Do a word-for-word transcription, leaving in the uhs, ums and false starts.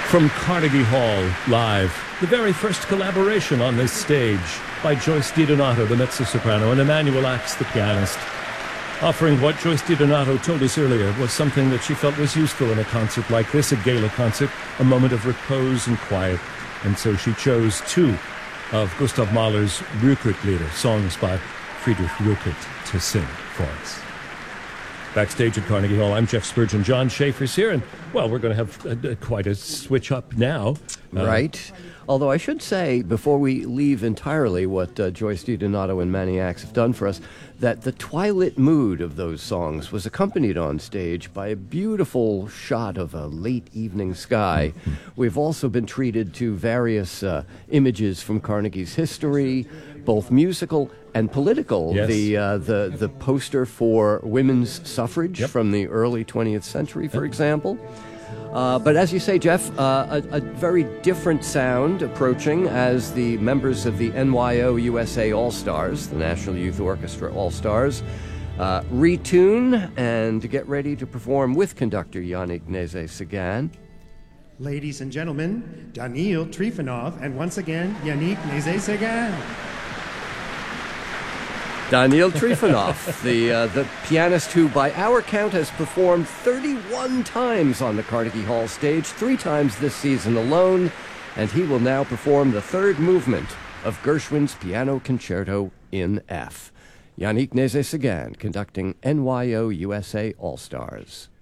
From Carnegie Hall, live, the very first collaboration on this stage by Joyce DiDonato, the mezzo-soprano, and Emanuel Ax, the pianist, offering what Joyce DiDonato told us earlier was something that she felt was useful in a concert like this, a gala concert, a moment of repose and quiet. And so she chose two of Gustav Mahler's Rückert-Lieder, songs by Friedrich Rückert, to sing for us. Backstage at Carnegie Hall, I'm Jeff Spurgeon. John Schaefer's here, and, well, we're going to have uh, uh, quite a switch up now. Uh, right. Although I should say, before we leave entirely what uh, Joyce DiDonato and Manny Ax have done for us, that the twilight mood of those songs was accompanied on stage by a beautiful shot of a late evening sky. We've also been treated to various uh, images from Carnegie's history, both musical and political. Yes. The uh, the the poster for women's suffrage Yep. from the early twentieth century, for example. Uh, but as you say, Jeff, uh, a, a very different sound approaching as the members of the N Y O U S A All-Stars, the National Youth Orchestra All-Stars, uh, retune and get ready to perform with conductor Yannick Nézet-Séguin. Ladies and gentlemen, Daniil Trifonov, and once again, Yannick Nézet-Séguin. Daniil Trifonov, the uh, the pianist who, by our count, has performed thirty-one times on the Carnegie Hall stage, three times this season alone, and he will now perform the third movement of Gershwin's Piano Concerto in F. Yannick Nézet-Séguin conducting N Y O U S A All-Stars.